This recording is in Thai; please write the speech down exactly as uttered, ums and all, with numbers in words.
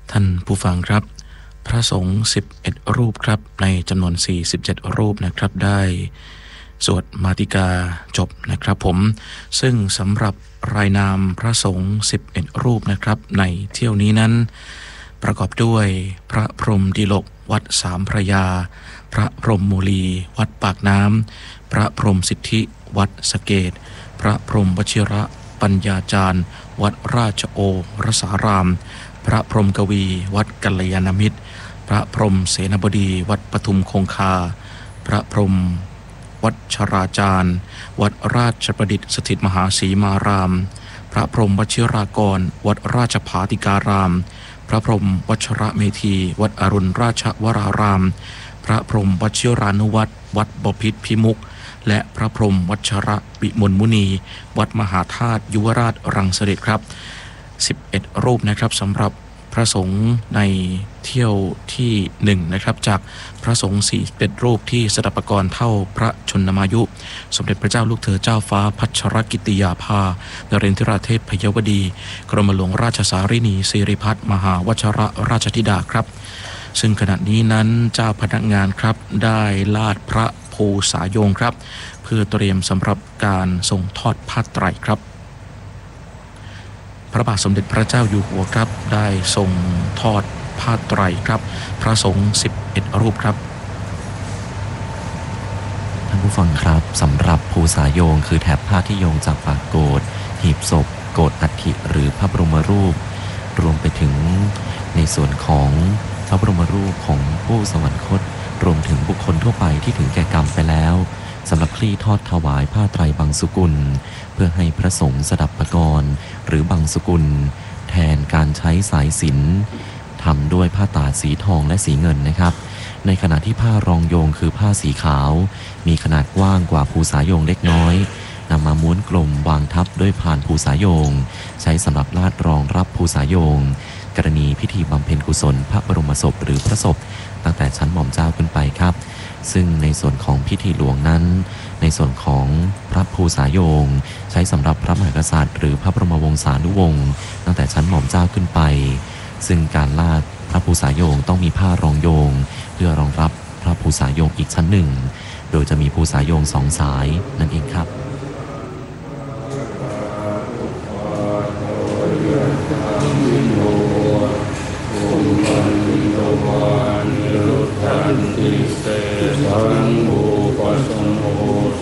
ท่านผู้ฟังครับพระสงฆ์สิบเอ็ดรูปครับในจำนวนสี่สิบเจ็ดรูปนะครับได้สวดมาติกาจบนะครับผมซึ่งสำหรับรายนามพระสงฆ์สิบเอ็ดรูปนะครับในเที่ยวนี้นั้นประกอบด้วยพระพรหมดิลกวัดสามพระยาพระพรหมมูลีวัดปากน้ำพระพรหมสิทธิวัดสะเกดพระพรหมวชิระปัญญาจารย์วัดราชโอรสารามพระพรหมกวีวัดกัลยาณมิตรพระพรหมเสนาบดีวัดปทุมคงคาพระพรหมวัดชราจารย์วัดราชประดิษฐ์สถิตมหาศรีมารามพระพรหมวชิรากรวัดราชภาติการามพระพรหมวัชระเมธีวัดอรุณราชวรารามพระพรหมวชิรานุวัตรวัดบพิตรพิมุขและพระพรหมวัชระวิมลมุนีวัดมหาธาตุยุวราชรังสฤษครับสิบเอ็ดรูปนะครับสำหรับพระสงฆ์ในเที่ยวที่หนึ่งนะครับจากพระสงฆ์สี่สิบเอ็ดรูปที่สดับปกรณ์เท่าพระชนมายุสมเด็จพระเจ้าลูกเธอเจ้าฟ้าพัชรกิติยาภานเรนทราเทพพยวดีกรมหลวงราชสารินีสิริพัฒน์มหาวชรราชธิดาครับซึ่งขณะนี้นั้นเจ้าพนักงานครับได้ลาดพระภูษายงครับเพื่อเตรียมสำหรับการทรงทอดผ้าไตรครับพระบาทสมเด็จพระเจ้าอยู่หัวครับได้ทรงทอดผ้าไตรครับพระสงฆ์สิบเอ็ดรูปครับท่านผู้ฟังครับสำหรับภูษาโยงคือแถบผ้าที่โยงจากปากโกฐหีบศพโกฐอัฐิหรือพระบรมรูปรวมไปถึงในส่วนของพระบรมรูปของผู้สวรรคตรวมถึงบุคคลทั่วไปที่ถึงแก่กรรมไปแล้วสำหรับคลี่ทอดถวายผ้าไตรบังสุกุลเพื่อให้พระสงฆ์สดับปกรณ์หรือบังสุกุลแทนการใช้สายสิญจน์ทำด้วยผ้าตาดสีทองและสีเงินนะครับในขณะที่ผ้ารองโยงคือผ้าสีขาวมีขนาดกว้างกว่าภูษาโยงเล็กน้อยนำมาม้วนกลมวางทับด้วยพานภูษาโยงใช้สำหรับลาดรองรับภูษาโยงกรณีพิธีบำเพ็ญกุศลพระบรมศพหรือพระศพตั้งแต่ชั้นหม่อมเจ้าขึ้นไปครับซึ่งในส่วนของพิธีหลวงนั้นในส่วนของพระภูษาโยงใช้สำหรับพระมหากษัตริย์หรือพระบรมวงศานุวงศ์ตั้งแต่ชั้นหม่อมเจ้าขึ้นไปซึ่งการลาดพระภูษาโยงต้องมีผ้ารองโยงเพื่อรองรับพระภูษาโยงอีกชั้นหนึ่งโดยจะมีภูษาโยงสองสายนั่นเองครับ